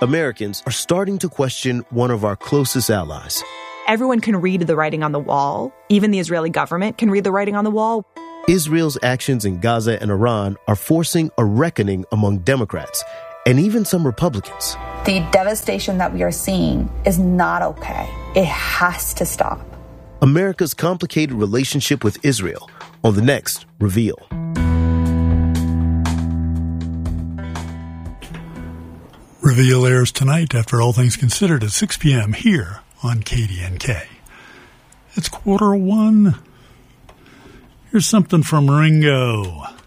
Americans are starting to question one of our closest allies. Everyone can read the writing on the wall. Even the Israeli government can read the writing on the wall. Israel's actions in Gaza and Iran are forcing a reckoning among Democrats and even some Republicans. The devastation that we are seeing is not okay. It has to stop. America's complicated relationship with Israel on the next Reveal. Reveal airs tonight after All Things Considered at 6 p.m. here on KDNK. It's 1:15. Here's something from Ringo.